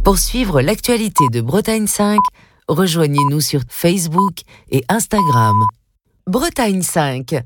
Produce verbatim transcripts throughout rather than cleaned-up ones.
Pour suivre l'actualité de Bretagne cinq, rejoignez-nous sur Facebook et Instagram. Bretagne cinq.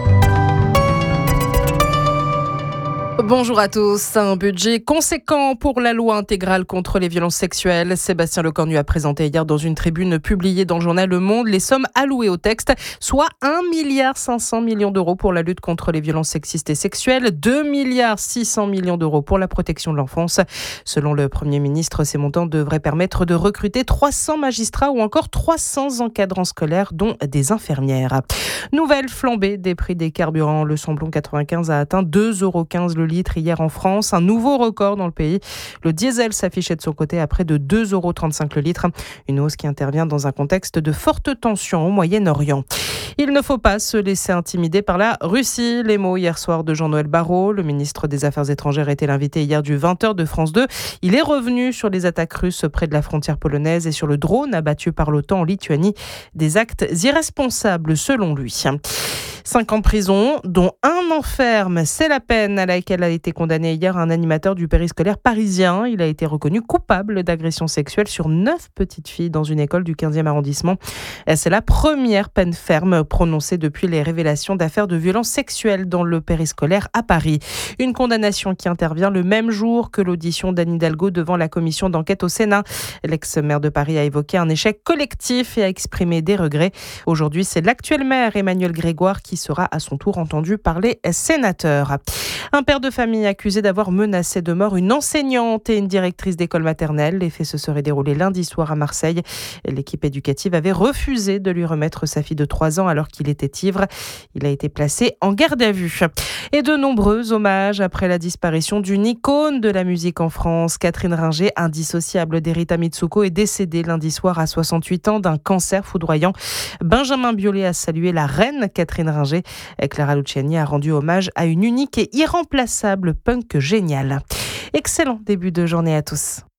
Bonjour à tous. Un budget conséquent pour la loi intégrale contre les violences sexuelles. Sébastien Lecornu a présenté hier dans une tribune publiée dans le journal Le Monde les sommes allouées au texte, soit un milliard cinq cents millions d'euros pour la lutte contre les violences sexistes et sexuelles, deux milliards six cents millions d'euros pour la protection de l'enfance. Selon le Premier ministre, ces montants devraient permettre de recruter trois cents magistrats ou encore trois cents encadrants scolaires, dont des infirmières. Nouvelle flambée des prix des carburants. Le samplon quatre-vingt-quinze a atteint deux euros quinze le litre hier en France, un nouveau record dans le pays. Le diesel s'affichait de son côté à près de deux euros trente-cinq le litre, une hausse qui intervient dans un contexte de forte tension au Moyen-Orient. Il ne faut pas se laisser intimider par la Russie. Les mots hier soir de Jean-Noël Barrot, le ministre des Affaires étrangères, était l'invité hier du vingt heures de France deux. Il est revenu sur les attaques russes près de la frontière polonaise et sur le drone abattu par l'OTAN en Lituanie, des actes irresponsables selon lui. Cinq ans de prison, dont un an ferme. C'est la peine à laquelle a été condamné hier un animateur du périscolaire parisien. Il a été reconnu coupable d'agression sexuelle sur neuf petites filles dans une école du quinzième arrondissement. C'est la première peine ferme prononcée depuis les révélations d'affaires de violences sexuelles dans le périscolaire à Paris. Une condamnation qui intervient le même jour que l'audition d'Anne Hidalgo devant la commission d'enquête au Sénat. L'ex-maire de Paris a évoqué un échec collectif et a exprimé des regrets. Aujourd'hui, c'est l'actuel maire Emmanuel Grégoire qui sera à son tour entendu par les sénateurs. Un père de famille accusé d'avoir menacé de mort une enseignante et une directrice d'école maternelle. Les faits se seraient déroulés lundi soir à Marseille. L'équipe éducative avait refusé de lui remettre sa fille de trois ans alors qu'il était ivre. Il a été placé en garde à vue. Et de nombreux hommages après la disparition d'une icône de la musique en France. Catherine Ringer, indissociable d'Erita Mitsuko, est décédée lundi soir à soixante-huit ans d'un cancer foudroyant. Benjamin Biolay a salué la reine Catherine Ringer. Clara Luciani a rendu hommage à une unique et irremplaçable punk géniale. Excellent début de journée à tous.